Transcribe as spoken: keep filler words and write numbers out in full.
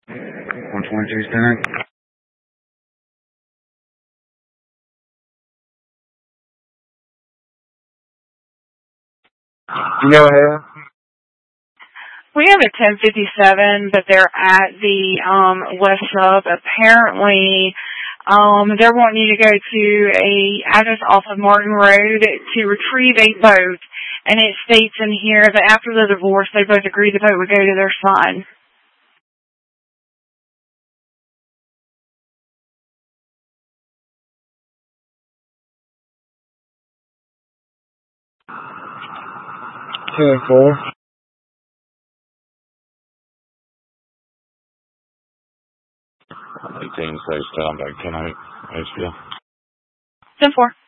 one twenty-two Center. Go ahead. We have a ten fifty-seven, but they're at the um, West Sub. Apparently, um, they're wanting you to go to a address off of Martin Road to retrieve a boat, and it states in here that after the divorce, they both agreed the boat would go to their son. Two and four. eighteen, so still I'm back ten eight. H P. ten four.